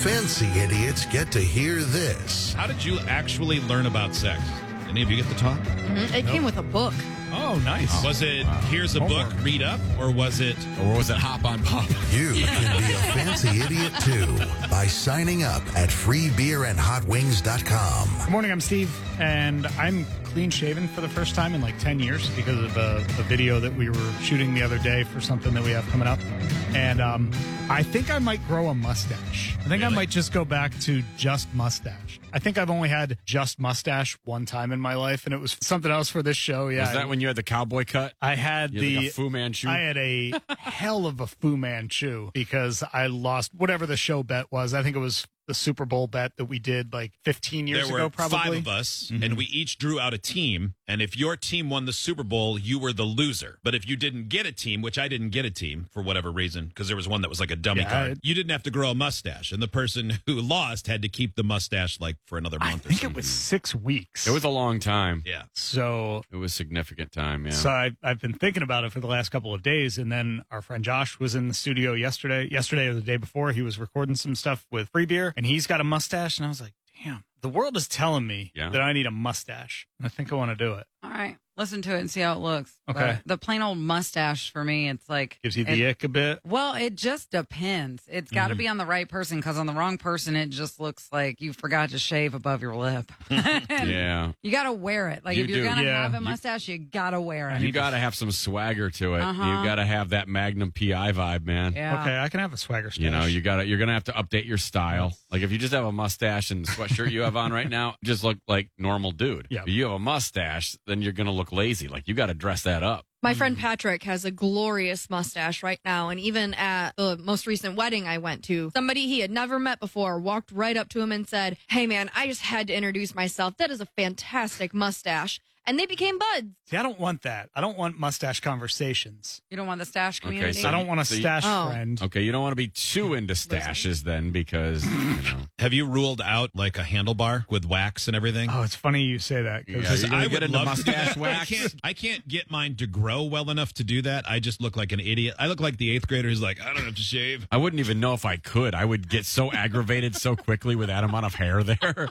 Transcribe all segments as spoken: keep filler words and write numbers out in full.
fancy idiots get to hear this. How did you actually learn about sex? Any of you get to talk? Mm-hmm. It nope. came with a book. Oh, nice. Oh, was it, wow. here's a Homework. book, read up, or was it... Or was it hop on pop? You can be a fancy idiot, too, by signing up at free beer and hot wings dot com. Good morning, I'm Steve, and I'm clean-shaven for the first time in like ten years because of a, a video that we were shooting the other day for something that we have coming up. And um, I think I might grow a mustache. I think really? I might just go back to just mustache. I think I've only had just mustache one time in my life, and it was something else for this show. Yeah, was that when you had the cowboy cut? I had you the had like a Fu Manchu. I had a hell of a Fu Manchu because I lost whatever the show bet was. I think it was the Super Bowl bet that we did like fifteen years there were ago, probably. Five of us, mm-hmm. and we each drew out a team. And if your team won the Super Bowl, you were the loser. But if you didn't get a team, which I didn't get a team for whatever reason, because there was one that was like a dummy yeah, card, I, you didn't have to grow a mustache. And the person who lost had to keep the mustache like for another month. I think or something. it was six weeks. It was a long time. Yeah. So it was significant time. Yeah. So I, I've been thinking about it for the last couple of days. And then our friend Josh was in the studio yesterday, yesterday or the day before. He was recording some stuff with Free Beer, and he's got a mustache. And I was like, damn, the world is telling me yeah. that I need a mustache. And I think I want to do it. All right. Listen to it and see how it looks. Okay. The, the plain old mustache for me, it's like... Gives you the it, ick a bit? Well, it just depends. It's got to mm-hmm. be on the right person, because on the wrong person, it just looks like you forgot to shave above your lip. Yeah. You got to wear it. Like, you if you're going to yeah. have a mustache, you, you got to wear it. You got to have some swagger to it. Uh-huh. You got to have that Magnum P I vibe, man. Yeah. Okay, I can have a swagger stash. You know, you got to you're going to have to update your style. Like, if you just have a mustache and the sweatshirt you have on right now, just look like normal dude. Yeah. If you have a mustache, then you're going to look lazy. Like, you got to dress that up. My friend Patrick has a glorious mustache right now, and even at the most recent wedding I went to, somebody he had never met before walked right up to him and said, "Hey man, I just had to introduce myself. That is a fantastic mustache." And they became buds. See, I don't want that. I don't want mustache conversations. You don't want the stash community? Okay, so I don't want a so you, stash oh. friend. Okay, you don't want to be too into stashes then, because, you know. Have you ruled out like a handlebar with wax and everything? Oh, it's funny you say that. Because yeah, I get would into love mustache to. wax. I can't, I can't get mine to grow well enough to do that. I just look like an idiot. I look like the eighth grader who's like, I don't have to shave. I wouldn't even know if I could. I would get so aggravated so quickly with that amount of hair there.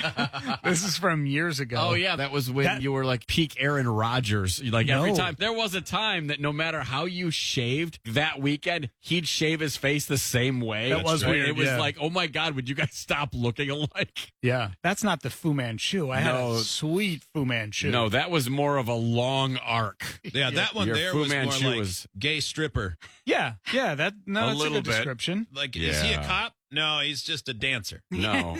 This is from years ago. Oh, yeah. That was when that, you were like peak Aaron Rodgers. Like no. every time. There was a time that no matter how you shaved that weekend, he'd shave his face the same way. That was right. weird. It was yeah. like, oh my God, would you guys stop looking alike? Yeah. That's not the Fu Manchu. I had No. a sweet Fu Manchu. No, that was more of a long arc. Yeah, that one Your there Fu was Manchu more like was- gay stripper. Yeah. Yeah. That, no, A that's little a good bit. description. Like, is he a Yeah. cop? No, he's just a dancer. No.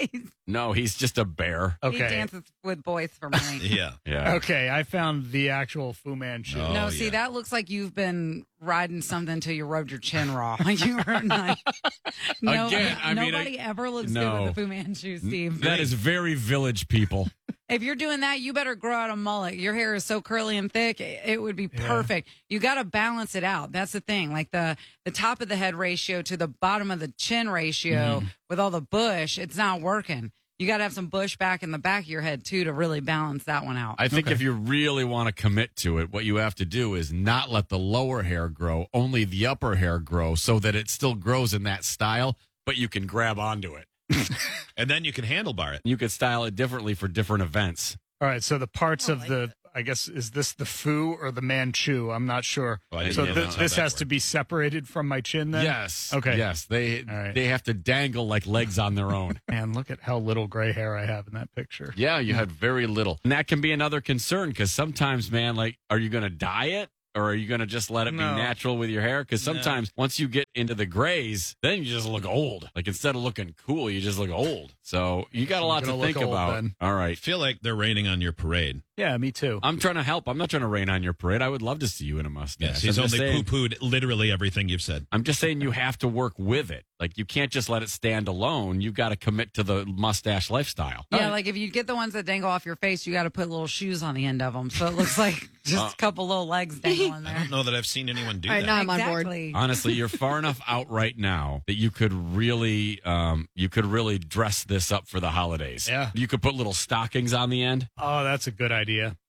No, he's just a bear. He Okay. dances with boys for money. Yeah. Yeah. Okay. I found the actual Fu Manchu. No. No, Oh, see, yeah. that looks like you've been riding something until you rubbed your chin raw. Like you were like, no, Again, I mean, nobody I- ever looks no. good with a Fu Manchu, Steve. That is very village people. If you're doing that, you better grow out a mullet. Your hair is so curly and thick, it it would be Yeah. perfect. You got to balance it out. That's the thing. Like the, the top of the head ratio to the bottom of the chin ratio Mm-hmm. with all the bush, it's not working. You got to have some bush back in the back of your head, too, to really balance that one out. I think Okay. if you really want to commit to it, what you have to do is not let the lower hair grow, only the upper hair grow, so that it still grows in that style, but you can grab onto it. And then you can handlebar it. You could style it differently for different events. All right. So the parts I of like the, it. I guess, is this the Fu or the Manchu? I'm not sure. Well, I didn't so know th- that's how this that has to worked. be separated from my chin then? Yes. Okay. Yes. They All right. they have to dangle like legs on their own. Man, look at how little gray hair I have in that picture. Yeah, you had very little. And that can be another concern, because sometimes, man, like, are you going to dye it? Or are you going to just let it No. be natural with your hair? Because sometimes once you get into the grays, then you just look old. Like, instead of looking cool, you just look old. So you got a lot to gonna think look old about. then. All I right. feel like they're raining on your parade. Yeah, me too. I'm trying to help. I'm not trying to rain on your parade. I would love to see you in a mustache. Yes, he's I'm just only saying- poo-pooed literally everything you've said. I'm just saying you have to work with it. Like, you can't just let it stand alone. You've got to commit to the mustache lifestyle. Yeah, like if you get the ones that dangle off your face, you got to put little shoes on the end of them. So it looks like just Uh, a couple little legs dangling I there. don't know that I've seen anyone do All right, that. now I'm on board. Exactly. Honestly, you're far enough out right now that you could really, um, you could really dress this up for the holidays. Yeah. You could put little stockings on the end. Oh, that's a good idea.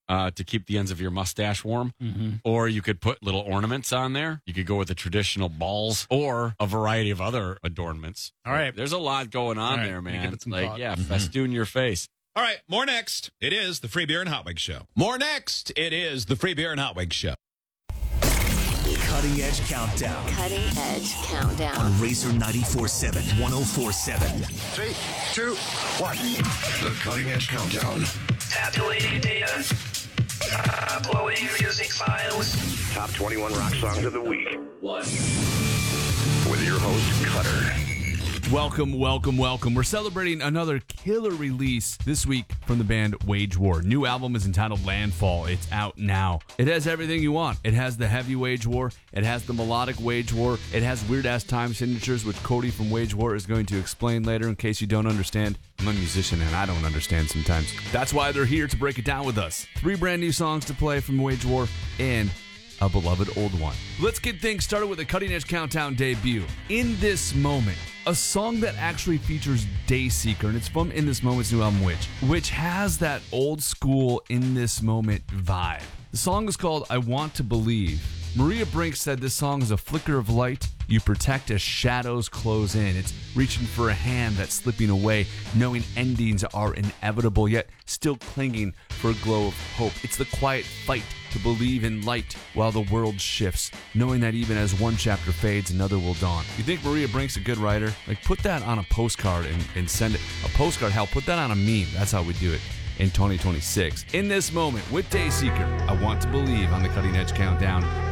uh, to keep the ends of your mustache warm. Mm-hmm. Or you could put little ornaments on there. You could go with the traditional balls or a variety of other adornments. All right. There's a lot going on All right, there, you man. give it some Like, thought. yeah, festoon your face. All right, more next. It is the Free Beer and Hot Wings Show. More next. It is the Free Beer and Hot Wings Show. Cutting Edge Countdown Cutting Edge Countdown. on Razor ninety-four point seven, one oh four point seven. Three, two, one. The Cutting Edge Countdown. Tabulating data. Uploading music files. Top twenty-one rock songs of the week. One. With your host, Cutter. Welcome, welcome, welcome. We're celebrating another killer release this week from the band Wage War. New album is entitled Landfall. It's out now. It has everything you want. It has the heavy Wage War. It has the melodic Wage War. It has weird-ass time signatures, which Cody from Wage War is going to explain later in case you don't understand. I'm a musician and I don't understand sometimes. That's why they're here to break it down with us. Three brand new songs to play from Wage War and a beloved old one. Let's get things started with a Cutting Edge Countdown debut. In This Moment, a song that actually features Dayseeker, and it's from In This Moment's new album, Which, which has that old school In This Moment vibe. The song is called I Want to Believe. Maria Brink said this song is a flicker of light you protect as shadows close in. It's reaching for a hand that's slipping away, knowing endings are inevitable, yet still clinging for a glow of hope. It's the quiet fight to believe in light while the world shifts, knowing that even as one chapter fades, another will dawn. You think Maria Brink's a good writer? Like, put that on a postcard and, and send it. A postcard, hell, put that on a meme. That's how we do it in twenty twenty-six. In This Moment with Dayseeker, I Want to Believe on the Cutting Edge Countdown.